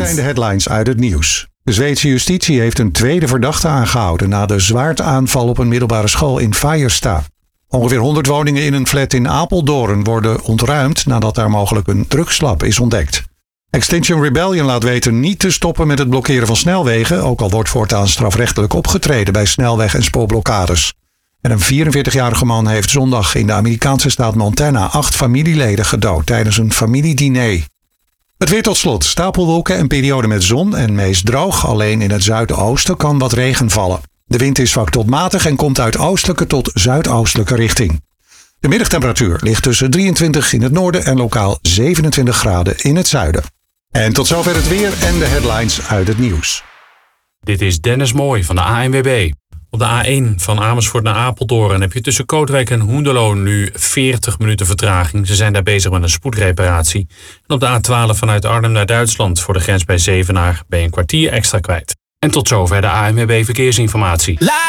zijn de headlines uit het nieuws. De Zweedse justitie heeft een tweede verdachte aangehouden na de zwaardaanval op een middelbare school in Färjestad. Ongeveer 100 woningen in een flat in Apeldoorn worden ontruimd nadat daar mogelijk een drugslab is ontdekt. Extinction Rebellion laat weten niet te stoppen met het blokkeren van snelwegen, ook al wordt voortaan strafrechtelijk opgetreden bij snelweg- en spoorblokkades. En een 44-jarige man heeft zondag in de Amerikaanse staat Montana 8 familieleden gedood tijdens een familiediner. Het weer tot slot. Stapelwolken en periode met zon en meest droog. Alleen in het zuidoosten kan wat regen vallen. De wind is zwak tot matig en komt uit oostelijke tot zuidoostelijke richting. De middagtemperatuur ligt tussen 23 in het noorden en lokaal 27 graden in het zuiden. En tot zover het weer en de headlines uit het nieuws. Dit is Dennis Mooij van de ANWB. Op de A1 van Amersfoort naar Apeldoorn heb je tussen Kootwijk en Hoenderloo nu 40 minuten vertraging. Ze zijn daar bezig met een spoedreparatie. En op de A12 vanuit Arnhem naar Duitsland voor de grens bij Zevenaar ben je een kwartier extra kwijt. En tot zover de ANWB Verkeersinformatie.